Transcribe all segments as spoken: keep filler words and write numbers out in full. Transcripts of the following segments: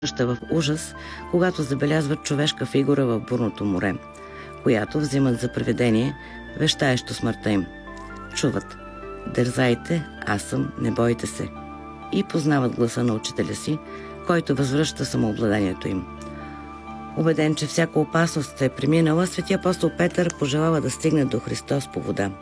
в ужас, когато забелязват човешка фигура в бурното море, която взимат за привидение, вещаещо смъртта им. Чуват: „Дързайте, аз съм, не бойте се“, и познават гласа на учителя си, който възвръща самообладанието им. Убеден, че всяка опасност е преминала, свети апостол Петър пожелава да стигне до Христос по вода.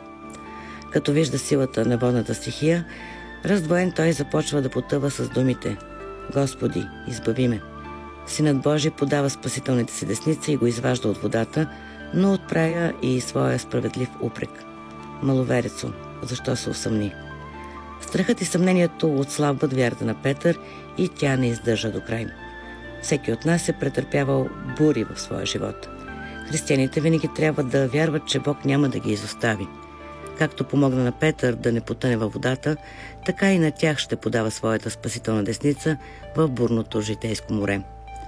Като вижда силата на водната стихия, раздвоен той започва да потъва с думите: „Господи, избави ме!“ Синът Божий подава спасителните си десница и го изважда от водата, но отправя и своя справедлив упрек: „Маловерецо, защо се усъмни?“ Страхът и съмнението отслабват вярата на Петър и тя не издържа до край. Всеки от нас е претърпявал бури в своя живот. Християните винаги трябва да вярват, че Бог няма да ги изостави. Както помогна на Петър да не потъне във водата, така и на тях ще подава своята спасителна десница в бурното житейско море.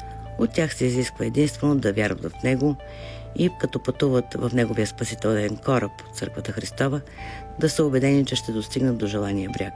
От тях се изисква единствено да вярват в Него и като пътуват в Неговия спасителен кораб, Църквата Христова, да са убедени, че ще достигнат до желания бряг.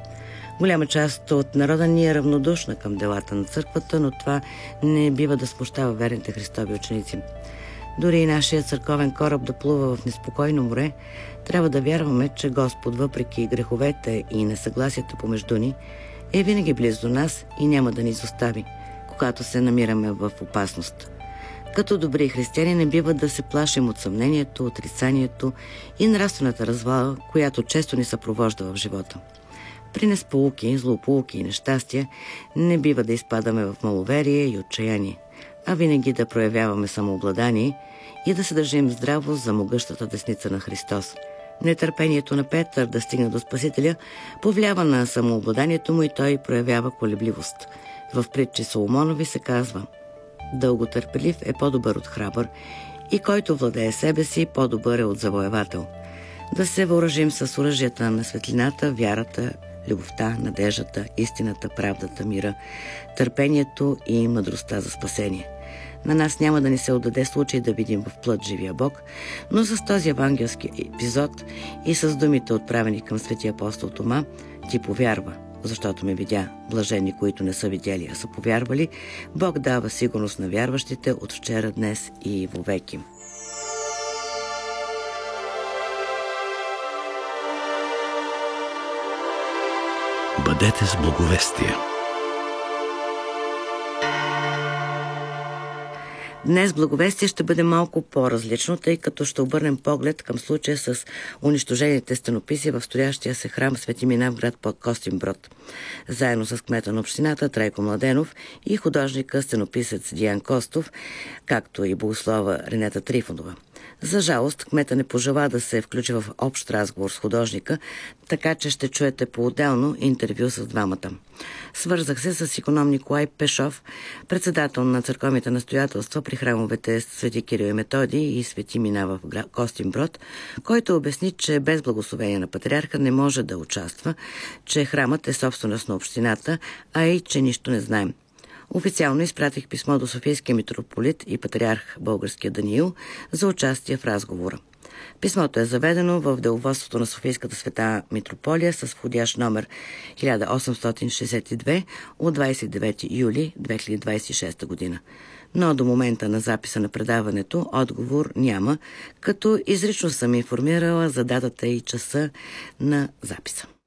Голяма част от народа ни е равнодушна към делата на църквата, но това не бива да смущава верните Христови ученици. Дори и нашия църковен кораб да плува в неспокойно море, трябва да вярваме, че Господ, въпреки греховете и несъгласията помежду ни, е винаги близо до нас и няма да ни изостави, когато се намираме в опасност. Като добри християни не бива да се плашим от съмнението, отрицанието и нравствената развала, която често ни съпровожда в живота. При несполуки, злополуки и нещастия не бива да изпадаме в маловерие и отчаяние, а винаги да проявяваме самообладание и да се държим здраво за могъщата десница на Христос. Нетърпението на Петър да стигне до Спасителя повлиява на самообладанието му и той проявява колебливост. В притчи Соломонови се казва: „Дълготърпелив е по-добър от храбър и който владее себе си, по-добър е от завоевател“. Да се въоръжим с оръжията на светлината, вярата, любовта, надеждата, истината, правдата, мира, търпението и мъдростта за спасение. На нас няма да ни се отдаде случай да видим в плът живия Бог, но с този евангелски епизод и с думите, отправени към свети апостол Тома: „Ти повярва, защото ме видя. Блажени, които не са видяли, а са повярвали“, Бог дава сигурност на вярващите от вчера, днес и вовеки. Бъдете с благовестие. Днес благовестие ще бъде малко по-различно, тъй като ще обърнем поглед към случая с унищожените стенописи в строящия се храм Свети Мина в град Костинброд. Заедно с кмета на общината Трайко Младенов и художника стенописец Диан Костов, както и богослова Ренета Трифонова. За жалост, кмета не пожела да се включи в общ разговор с художника, така че ще чуете по-отделно интервю с двамата. Свързах се с иконом Николай Пешов, председател на църковните настоятелства при храмовете Свети Кирил и Методий и Свети Мина в Костинброд, който обясни, че без благословение на патриарха не може да участва, че храмът е собственост на общината, а и че нищо не знаем. Официално изпратих писмо до Софийския митрополит и патриарх българския Даниил за участие в разговора. Писмото е заведено в деловодството на Софийската света митрополия с входящ номер хиляда осемстотин шейсет и две от двадесет и девети юли две хиляди двадесет и шеста година. Но до момента на записа на предаването отговор няма, като изрично съм информирала за датата и часа на записа.